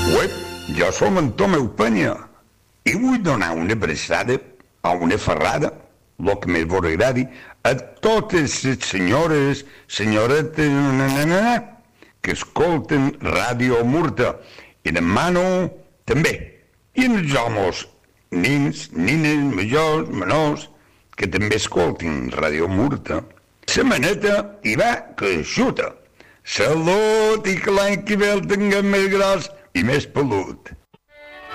Uep, jo som en Tomeu Penya i vull donar una abraçada a una ferrada, el que més vos agradi, a totes les senyores, senyoretes, que escolten Ràdio Murta, i demano també, i els homes, nins, nines, majors, menors, que també escoltin Ràdio Murta. La maneta hi va que xuta. Salut i que l'any que ve el tinguem més gros i més pelut.